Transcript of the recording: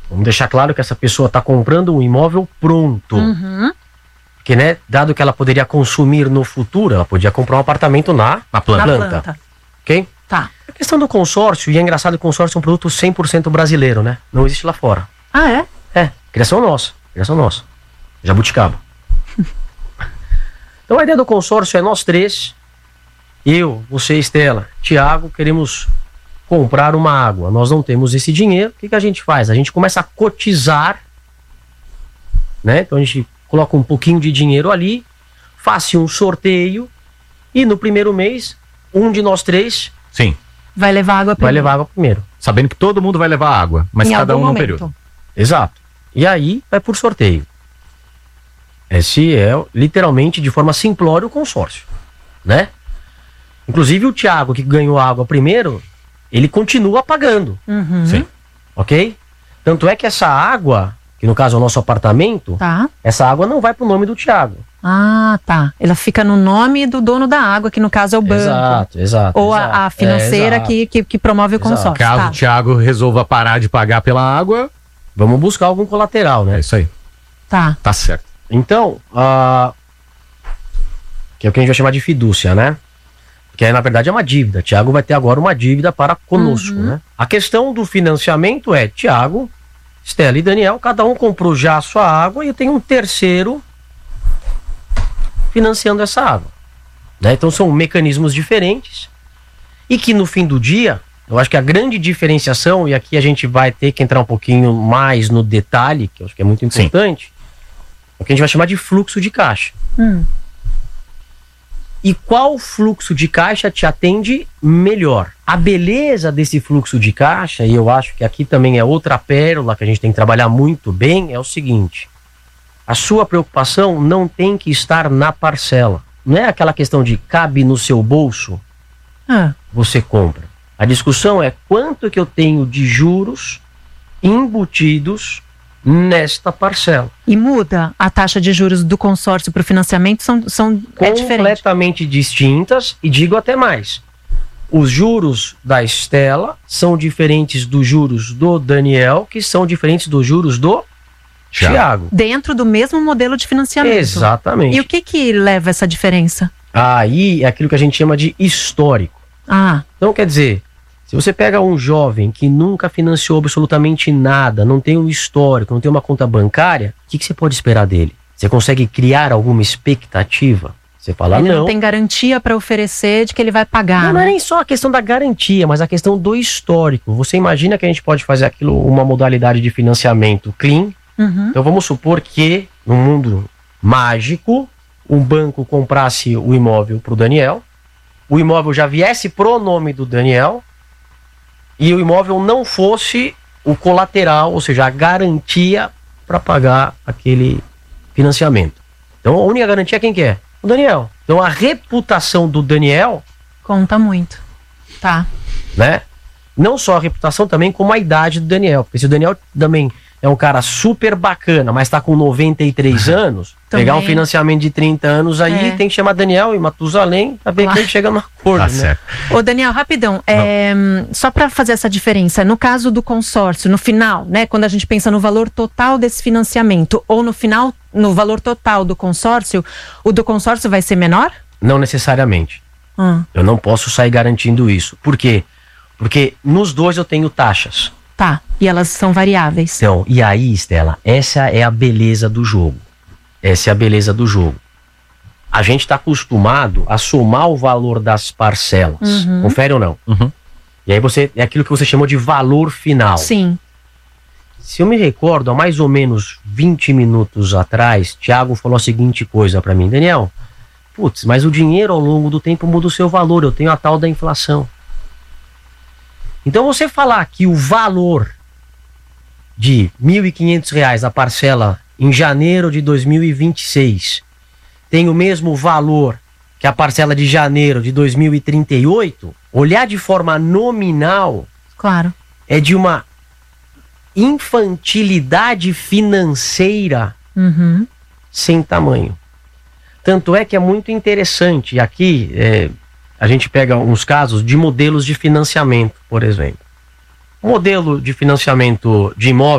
Vamos deixar claro que essa pessoa está comprando um imóvel pronto. Porque, né, dado que ela poderia consumir no futuro, ela podia comprar um apartamento na planta. Ok? Tá. A questão do consórcio, e é engraçado que o consórcio é um produto 100% brasileiro, né? Não existe lá fora. Ah, é? É, criação nossa. Jabuticaba. Então a ideia do consórcio é nós três, eu, você, Estela, Tiago, queremos comprar uma água. Nós não temos esse dinheiro. O que a gente faz? A gente começa a cotizar, né? Então a gente coloca um pouquinho de dinheiro ali, faz um sorteio e no primeiro mês, um de nós três vai levar água primeiro. Sabendo que todo mundo vai levar água, mas em cada um num momento. período. Exato. E aí vai por sorteio. Esse é literalmente de forma simplória o consórcio, né? Inclusive o Thiago, que ganhou a água primeiro, ele continua pagando. Sim. Ok? Tanto é que essa água, que no caso é o nosso apartamento, essa água não vai pro nome do Thiago. Ah, tá. Ela fica no nome do dono da água, que no caso é o banco. Exato. Ou a financeira que promove o consórcio. Caso o Thiago resolva parar de pagar pela água, vamos buscar algum colateral, né? É isso aí. Tá certo. Então, que é o que a gente vai chamar de fidúcia, né? Que aí, na verdade, é uma dívida. Thiago vai ter agora uma dívida para conosco, né? A questão do financiamento é Thiago, Estela e Daniel, cada um comprou já a sua água e eu tenho um terceiro financiando essa água, né? Então são mecanismos diferentes e que no fim do dia, eu acho que a grande diferenciação, e aqui a gente vai ter que entrar um pouquinho mais no detalhe, que eu acho que é muito importante, é o que a gente vai chamar de fluxo de caixa. E qual fluxo de caixa te atende melhor? A beleza desse fluxo de caixa, e eu acho que aqui também é outra pérola que a gente tem que trabalhar muito bem, é o seguinte: a sua preocupação não tem que estar na parcela. Não é aquela questão de cabe no seu bolso, você compra. A discussão é quanto que eu tenho de juros embutidos nesta parcela. E muda a taxa de juros do consórcio para o financiamento? É diferente. Completamente distintas, e digo até mais. Os juros da Estela são diferentes dos juros do Daniel, que são diferentes dos juros do Thiago. Dentro do mesmo modelo de financiamento. Exatamente. E o que leva essa diferença? Aí é aquilo que a gente chama de histórico. Então, quer dizer, se você pega um jovem que nunca financiou absolutamente nada, não tem um histórico, não tem uma conta bancária, o que você pode esperar dele? Você consegue criar alguma expectativa? Você fala, ele não tem garantia para oferecer de que ele vai pagar. Não é nem só a questão da garantia, mas a questão do histórico. Você imagina que a gente pode fazer aquilo, uma modalidade de financiamento clean. Então vamos supor que, no mundo mágico, um banco comprasse o imóvel para o Daniel, o imóvel já viesse pro nome do Daniel e o imóvel não fosse o colateral, ou seja, a garantia para pagar aquele financiamento. Então a única garantia quem que é? O Daniel. Então a reputação do Daniel conta muito. Né? Não só a reputação também, como a idade do Daniel. Porque se o Daniel também é um cara super bacana, mas tá com 93 anos, também. Pegar um financiamento de 30 anos aí, tem que chamar Daniel e Matusalém pra ver quem chega no acordo, né? Certo. Ô Daniel, rapidão, só para fazer essa diferença, no caso do consórcio, no final, né, quando a gente pensa no valor total desse financiamento, ou no final, no valor total do consórcio, o do consórcio vai ser menor? Não necessariamente. Eu não posso sair garantindo isso. Por quê? Porque nos dois eu tenho taxas. E elas são variáveis. Então, e aí, Estela, essa é a beleza do jogo. Essa é a beleza do jogo. A gente está acostumado a somar o valor das parcelas. Confere ou não? E aí é aquilo que você chamou de valor final. Sim. Se eu me recordo, há mais ou menos 20 minutos atrás, Thiago falou a seguinte coisa para mim: Daniel, putz, mas o dinheiro ao longo do tempo muda o seu valor, eu tenho a tal da inflação. Então você falar que o valor de R$ 1.500 a parcela em janeiro de 2026 tem o mesmo valor que a parcela de janeiro de 2038, olhar de forma nominal, claro, é de uma infantilidade financeira sem tamanho. Tanto é que é muito interessante. E aqui a gente pega uns casos de modelos de financiamento, por exemplo. O modelo de financiamento de imóvel